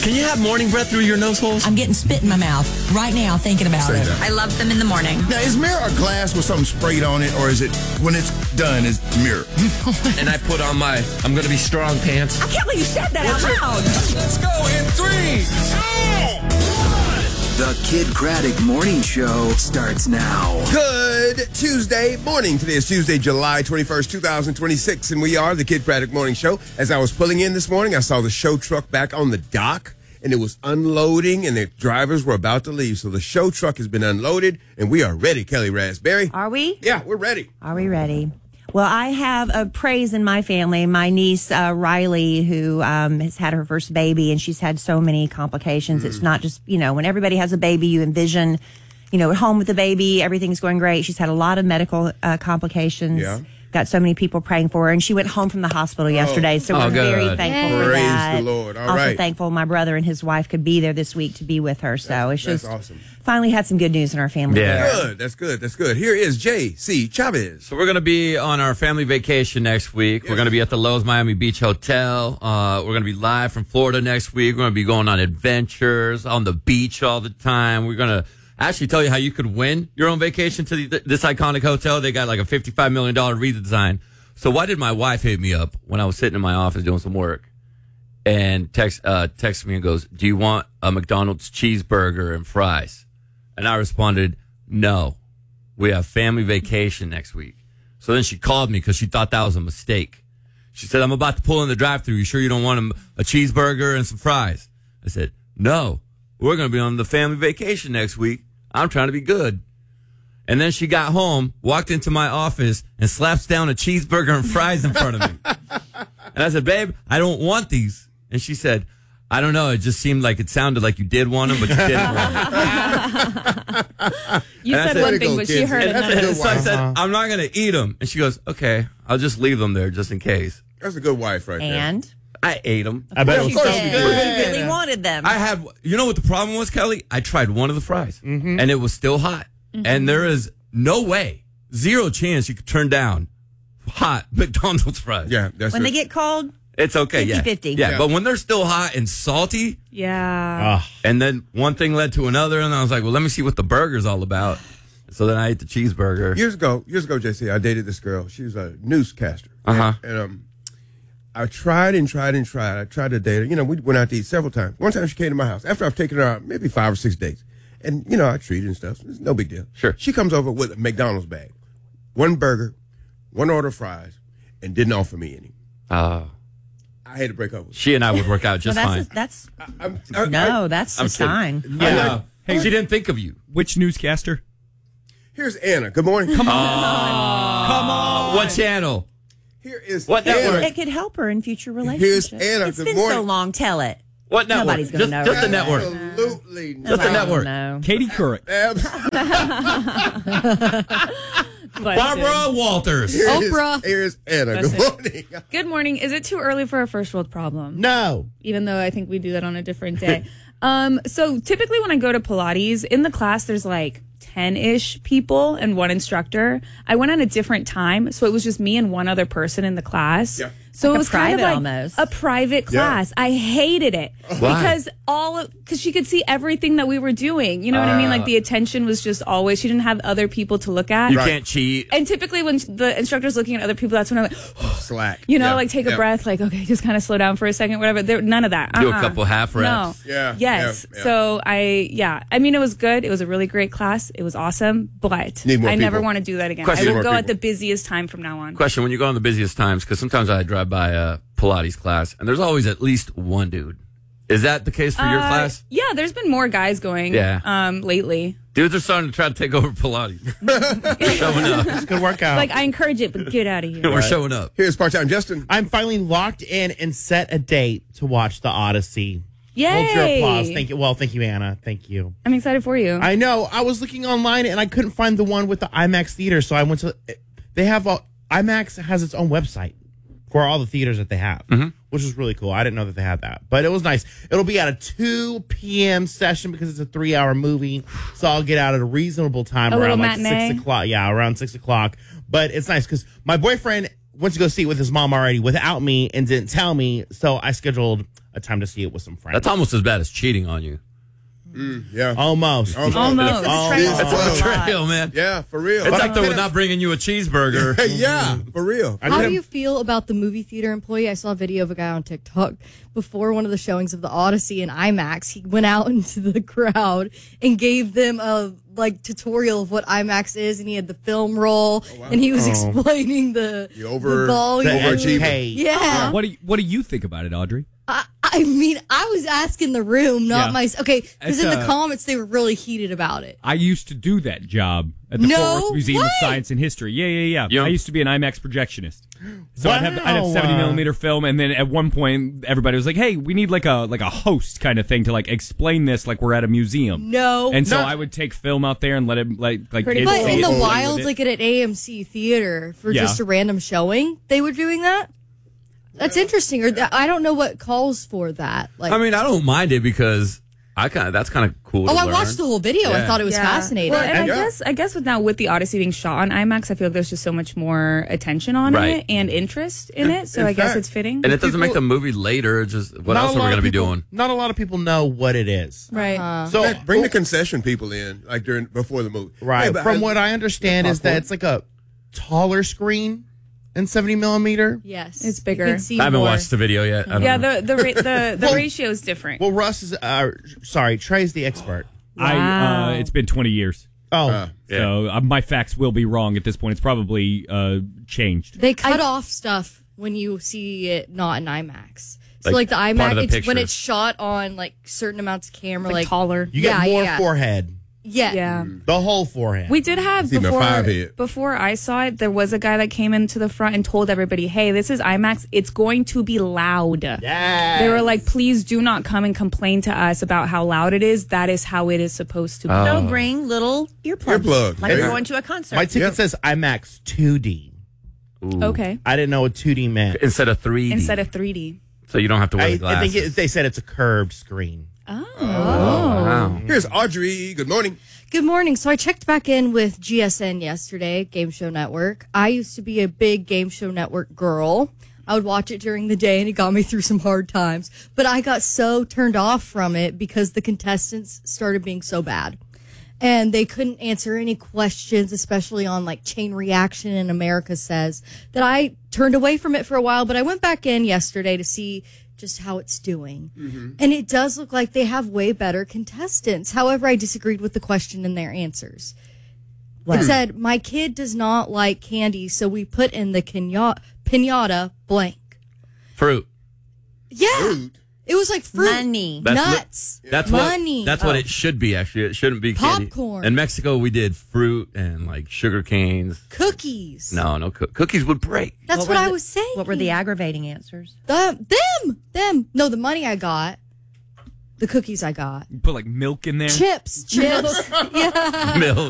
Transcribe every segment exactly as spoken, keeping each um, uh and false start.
Can you have morning breath through your nose holes? I'm getting spit in my mouth right now thinking about Say it. that. I love them in the morning. Now, is mirror a glass with something sprayed on it, or is it, when it's done, is mirror? And I put on my I'm going to be strong pants. I can't believe you said that out loud. Let's go in three, two, one. The Kid Craddock Morning Show starts now. Good Tuesday morning. Today is Tuesday, July twenty-first, twenty twenty-six, and we are the Kid Craddock Morning Show. As I was pulling in this morning, I saw the show truck back on the dock, and it was unloading, and the drivers were about to leave. So the show truck has been unloaded, and we are ready, Kelly Raspberry. Are we? Yeah, we're ready. Are we ready? Well, I have a praise in my family. My niece, uh, Riley, who um, has had her first baby, and she's had so many complications. Mm. It's not just, you know, when everybody has a baby, you envision, you know, at home with the baby, everything's going great. She's had a lot of medical uh, complications. Yeah. Got so many people praying for her, and she went home from the hospital yesterday, so Oh, we're good. very thankful for Praise that. the Lord. All also right. thankful my brother and his wife could be there this week to be with her, so it's that's just awesome. finally had some good news in our family. Yeah. there. Good. That's good. That's good. Here is J C Chavez. So we're going to be on our family vacation next week. Yeah. We're going to be at the Lowe's Miami Beach Hotel. Uh, we're going to be live from Florida next week. We're going to be going on adventures on the beach all the time. We're going to actually tell you how you could win your own vacation to the, this iconic hotel. They got like a fifty-five million dollars redesign. So why did my wife hit me up when I was sitting in my office doing some work and text, uh, text me and goes, do you want a McDonald's cheeseburger and fries? And I responded, no. We have family vacation next week. So then she called me because she thought that was a mistake. She said, I'm about to pull in the drive-thru. You sure you don't want a, a cheeseburger and some fries? I said, no. We're going to be on the family vacation next week. I'm trying to be good. And then she got home, walked into my office, and slaps down a cheeseburger and fries in front of me. And I said, babe, I don't want these. And she said, I don't know. It just seemed like it sounded like you did want them, but you didn't want them. You And I said said, one "Way to thing, go, but she kids." heard That's a another. good So I said, Uh-huh. I'm not going to eat them. And she goes, okay, I'll just leave them there just in case. That's a good wife right there. And I ate them. I bet it she was so did. good. She really wanted them. I had, you know what the problem was, Kelly? I tried one of the fries, Mm-hmm. and it was still hot. And there is no way, zero chance you could turn down hot McDonald's fries. Yeah, that's when it. they get cold, It's okay, yeah. fifty-fifty. Yeah, Yeah. but when they're still hot and salty, Yeah. Ah, and then one thing led to another, and I was like, well, let me see what the burger's all about. So then I ate the cheeseburger. Years ago, years ago, J C, I dated this girl. She was a newscaster. Uh-huh. And, and um, I tried and tried and tried. I tried to date her. You know, we went out to eat several times. One time she came to my house after I've taken her out maybe five or six dates. And, you know, I treated and stuff. It's no big deal. Sure. She comes over with a McDonald's bag, one burger, one order of fries, and didn't offer me any. Uh, I had to break up with her. she and I would work out just well, fine. that's, that's I'm, I, no, I- that's I'm a sign. Yeah. Hey, she didn't think of you. which newscaster? here's Anna. Good morning. Come on. Come on. What channel? Here is What Anna. network? It could help her in future relationships. Anna. It's Good been morning. so long. Tell it. What network? Nobody's gonna just, know Just the right network. Absolutely. Just the I don't network. know. Katie Couric. Abs- Barbara Walters. Here is- Oprah. Here's Anna. That's Good it. morning. Good morning. Is it too early for a first world problem? No. Even though I think we do that on a different day. um, so typically when I go to Pilates, in the class there's like ten-ish people and one instructor. I went at a different time, so it was just me and one other person in the class. Yeah. So Like it a was kind of private like almost. a private class. I hated it Why? because all because she could see everything that we were doing. You know what I mean? Like the attention was just always. She didn't have other people to look at. You can't cheat. And typically when the instructor's looking at other people, that's when I'm like, Slack. you know, Yeah. like take a Yeah. breath, like, okay, just kind of slow down for a second, whatever. There, none of that. Do a Uh-uh. couple half reps. No. Yeah, Yes. yeah, yeah. So I, yeah. I mean, it was good. It was a really great class. It was awesome, but Need more I never people. want to do that again. Question. I will More go at people. the busiest time from now on. Question: when you go on the busiest times, because sometimes I drive by a Pilates class, and there's always at least one dude. Is that the case for your Uh, class? Yeah, there's been more guys going Yeah. um, lately. Dudes are starting to try to take over Pilates. We're showing up. It's a good workout. Like, I encourage it, but get out of here. We're showing up. Here's part-time Justin. I'm finally locked in and set a date to watch The Odyssey. Yay! Hold your applause. Thank you. Well, thank you, Anna. Thank you. I'm excited for you. I know. I was looking online and I couldn't find the one with the IMAX theater, so I went to. They have a IMAX has its own website for all the theaters that they have, Mm-hmm. which is really cool. I didn't know that they had that, but it was nice. It'll be at a two p.m. session because it's a three-hour movie, so I'll get out at a reasonable time A around little like matinee? six o'clock. Yeah, around six o'clock. But it's nice because my boyfriend went to go see it with his mom already without me and didn't tell me. So I scheduled a time to see it with some friends. That's almost as bad as cheating on you. Mm, yeah. Almost. Almost. Almost. Almost. That's a betrayal, man. Yeah, for real. It's But like I they're could've- not bringing you a cheeseburger. yeah, for real. I How could've- do you feel about the movie theater employee? I saw a video of a guy on TikTok before one of the showings of the Odyssey in IMAX. He went out into the crowd and gave them a like tutorial of what IMAX is, and he had the film roll, and he was explaining the, The over- the volume. the Overachiever. educate. Yeah. What do you, what do you think about it, Audrey? I, I mean, I was asking the room, not Yeah. my. Okay, because It's, in the uh, comments they were really heated about it. I used to do that job at the No Fort Worth Museum way. of Science and History. Yeah, yeah, yeah. Yeah. I used to be an IMAX projectionist. So I'd have I'd have Wow. seventy millimeter film, and then at one point everybody was like, "Hey, we need like a like a host kind of thing to like explain this like we're at a museum." No, And so No. I would take film out there and let it like like Pretty kids but see in it the and play wild, with it. like at an A M C theater for Yeah. just a random showing, they were doing that. That's interesting. Or th- I don't know what calls for that. Like, I mean, I don't mind it because I kind of that's kind of cool. oh, to I learn. watched the whole video. I Yeah. thought it was Yeah. fascinating. Well, and I Yeah. guess I guess with now with the Odyssey being shot on IMAX, I feel like there's just so much more attention on Right. it and interest in it. So in I guess fact- it's fitting. And it doesn't make People- the movie later. It's just what Not else a are we lot going to of be people- doing? Not a lot of people know what it is. right. So Hey, bring the concession people in, like during before the movie. Right. Hey, but From I- what I understand is that popcorn. it's like a taller screen in seventy millimeter. yes, It's bigger. You can see I haven't more. watched the video yet. I don't Yeah, know. the the ra- the, the Well- ratio is different. Well, Russ is, uh, sorry, Trey's the expert. I Wow. uh, it's been twenty years. Oh, Uh, So uh, my facts will be wrong at this point. It's probably uh, changed. They cut off stuff when you see it not in IMAX. So Like, like, the part of IMAX, the it's when picture. it's shot on like certain amounts of camera, Like like, taller. you get Yeah, more yeah. forehead. Yeah, Yeah. The whole forehead. We did have It's even before five head. before I saw it, there was a guy that came into the front and told everybody, "Hey, this is IMAX. It's going to be loud." Yes. They were like, "Please do not come and complain to us about how loud it is. That is how it is supposed to be." So bring little earplugs, Earplugs. like Yeah. you're going to a concert. My ticket Yeah. says IMAX two D. Okay, I didn't know what two D meant. Instead of three D. instead of three D. So you don't have to wear I, the glasses. I think it, they said it's a curved screen. Wow. Here's Audrey. Good morning. Good morning. So I checked back in with G S N yesterday, Game Show Network. I used to be a big Game Show Network girl. I would watch it during the day and it got me through some hard times. But I got so turned off from it because the contestants started being so bad. And they couldn't answer any questions, especially on like Chain Reaction and America Says, that I turned away from it for a while. But I went back in yesterday to see just how it's doing. And it does look like they have way better contestants. However, I disagreed with the question and their answers. It said, my kid does not like candy, so we put in the pinata, pinata blank. Fruit. Yeah. Fruit. It was like fruit. Money. That's li- nuts. That's money. what. That's what it should be. Actually, it shouldn't be candy. Popcorn. In Mexico, we did fruit and like sugar canes. Cookies. No, no coo- cookies would break. That's what, were I the- was saying. What were the aggravating answers? The, them. Them. No, the money I got. The cookies I got. You put like milk in there. Chips. Chips. yeah. Milk.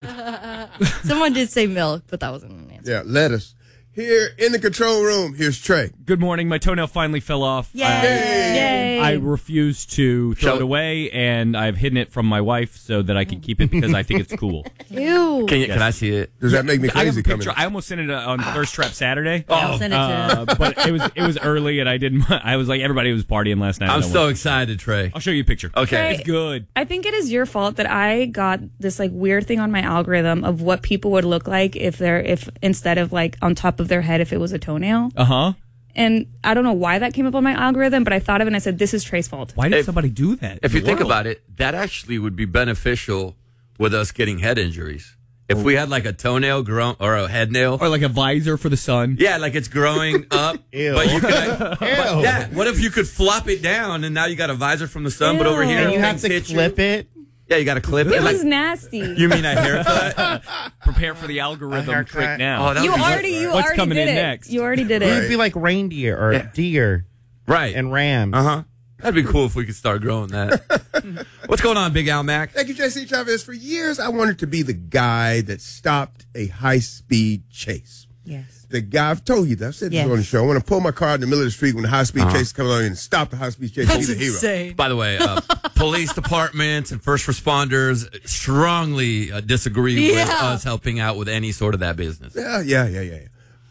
Someone did say milk, but that wasn't an answer. Yeah, lettuce. Here in the control room, here's Trey. Good morning. My toenail finally fell off. Yay. Yay. I refuse to throw Show it it. away, and I've hidden it from my wife so that I can keep it because I think it's cool. Ew. Can you? Can I see it? Does that make me I have crazy a coming? picture. I almost sent it uh, on Thirst Trap Saturday. I'll send it to Uh, but it was it was early, and I didn't. I was like, everybody was partying last night. I I'm don't so want- excited, Trey. I'll show you a picture. Okay. It's good. I think it is your fault that I got this like weird thing on my algorithm of what people would look like if they're if instead of like on top of their head if it was a toenail. Uh huh. And I don't know why that came up on my algorithm, but I thought of it and I said, this is Trey's fault. Why did If- somebody do that? If in you the think world? about it, that actually would be beneficial with us getting head injuries. If we had like a toenail grown or a head nail, or like a visor for the sun. yeah, like it's growing up. Ew. But you could, but Ew. yeah. What if you could flop it down and now you got a visor from the sun, but over Ew. here And you have things to hit you? clip it. Yeah, you got to clip it. It Like, was nasty. you mean a haircut? Prepare for the algorithm haircut. trick now. Oh, that You would be already, you What's already coming did in it. next? You already did It it. would be like reindeer or Yeah. deer right. and rams. Uh huh. That'd be cool if we could start growing that. What's going on, Big Al Mac? Thank you, J C Chavez. For years, I wanted to be the guy that stopped a high-speed chase. Yes. The guy, I've told you that. I've said this Yes. on the show. I want to pull my car in the middle of the street when the high-speed Uh-huh. chase comes along and stop the high-speed chase and be the hero. insane. By the way, uh, police departments and first responders strongly uh, disagree with Yeah. us helping out with any sort of that business. Yeah, yeah, yeah, yeah, yeah.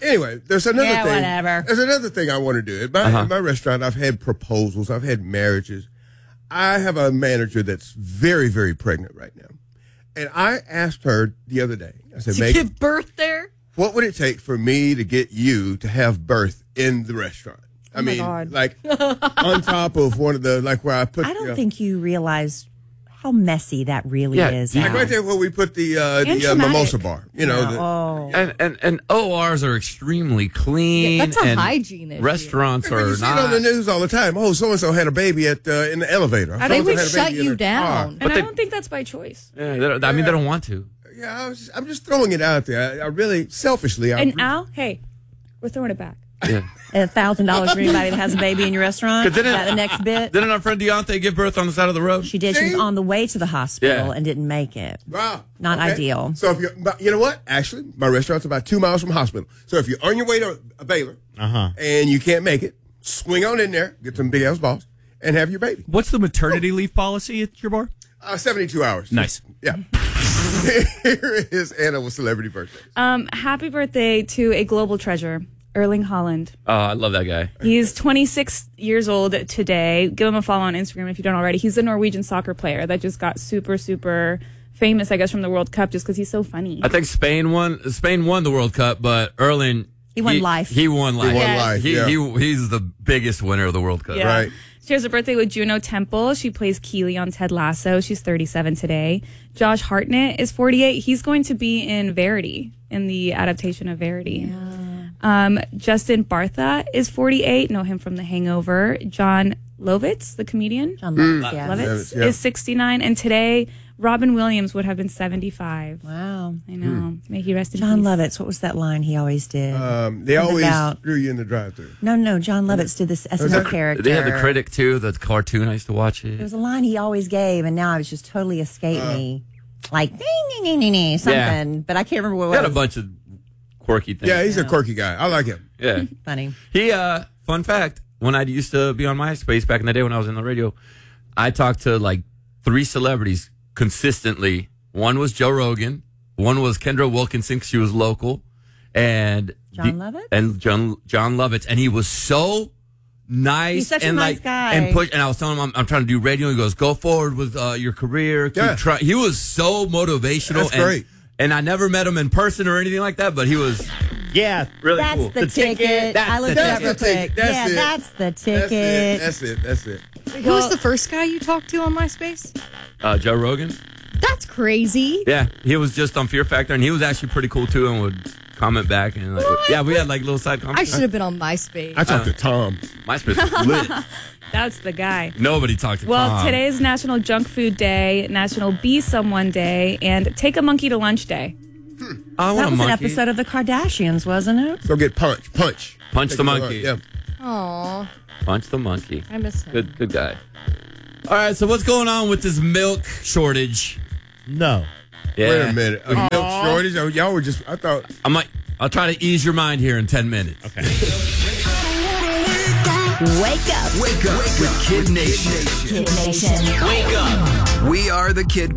Anyway, there's another Yeah, thing. whatever. There's another thing I want to do. At my, Uh-huh. at my restaurant, I've had proposals. I've had marriages. I have a manager that's very, very pregnant right now. And I asked her the other day, I said, To Megan, give birth there? what would it take for me to get you to have birth in the restaurant? I my mean, God. like on top of one of the, like where I put. I don't you know, think you realize how messy that really Yeah, is. do you- like Al. right there where we put the uh, And the uh, traumatic. mimosa bar. You know, the, Oh. And, and and O Rs are extremely clean. Yeah, that's a and hygiene issue. Restaurants But you are see it not. on the news all the time. Oh, so and so had a baby at uh, in the elevator. They So-and-so would had a shut baby in you her down. car. And I they- don't think that's by choice. Yeah, they don't- I mean, they don't want to. Yeah, I was, I'm just throwing it out there. I, I really, selfishly, I And re- Al, hey, we're throwing it back. Yeah. A thousand dollars for anybody that has a baby in your restaurant. Is Didn't- that the next bit? Didn't our friend Deontay give birth on the side of the road? She did. She was See? on the way to the hospital Yeah. and didn't make it. Wow. Not ideal. So if you, but you know what? Actually, my restaurant's about two miles from a hospital. So if you're on your way to a Baylor Uh-huh. and you can't make it, swing on in there, get some big ass balls, and have your baby. What's the maternity leave policy at your bar? Uh, seventy-two hours. Nice. Yeah. Here is Anna with celebrity birthday. Um, happy birthday to a global treasure, Erling Haaland. Oh, I love that guy. He's twenty-six years old today. Give him a follow on Instagram if you don't already. He's a Norwegian soccer player that just got super, super famous, I guess, from the World Cup just because he's so funny. I think Spain won. Spain won the World Cup, but Erling He won life. He won life. won Yes. life, He, yeah. he he's the biggest winner of the World Cup. Yeah. Right. She has a birthday with Juno Temple. She plays Keely on Ted Lasso. She's thirty-seven today. Josh Hartnett is forty-eight. He's going to be in Verity, in the adaptation of Verity. Um, Justin Bartha is forty-eight. Know him from The Hangover. John Lovitz, the comedian. John Lovitz, yeah. Lovitz Lovitz, yeah. is sixty-nine. And today, Robin Williams would have been seventy-five. Wow. I know. May he rest in John peace. Lovitz, what was that line he always did? Um, they Something always about- screw you in the drive-thru. no, no, John Lovitz did this S N L that- character. They had the critic too. The cartoon. I used to watch There it. was a line he always gave, and now it's just totally escaped me. Like, nee, nee, nee, nee, nee, something. But I can't remember what He it had a was. bunch of quirky things. Yeah, he's a quirky guy. I like him. Yeah. Funny. He, uh, fun fact, when I used to be on MySpace back in the day when I was in the radio, I talked to like three celebrities consistently. One was Joe Rogan. One was Kendra Wilkinson, 'cause she was local. And John Lovitz? And John, John Lovitz. And he was so nice. He's such a and nice like, guy. And push, and I was telling him, I'm, I'm trying to do radio. He goes, go forward with uh, your career. Keep Yeah. try-" He was so motivational. That's and, great. And I never met him in person or anything like that, but he was Yeah. really That's cool. the, ticket. That's I looked the it up ticket. real quick. That's yeah, it. that's the That's ticket. it. That's it. That's it. Who was the first guy you talked to on MySpace? Uh, Joe Rogan. That's crazy. Yeah, he was just on Fear Factor, and he was actually pretty cool too, and would comment back and like, yeah, we had like little side comments. I should have been on MySpace. I talked to Tom. MySpace was lit. That's the guy. Nobody talked to Well, Tom. today is National Junk Food Day, National Be Someone Day, and Take a Monkey to Lunch Day. I want That a was an monkey. episode of The Kardashians, wasn't it? Go get punch. Punch. Punch Take the it to monkey. lunch. Yeah. Aw, Punch the monkey. I miss him. Good, good guy. All right, so what's going on with this milk shortage? No. Yeah. Wait a minute. A milk shortage? Oh, y'all were just, I thought. I might. I'll try to ease your mind here in ten minutes. Okay. Wake up. Wake up with Kid Nation. Kid Nation. Wake up. We are the Kid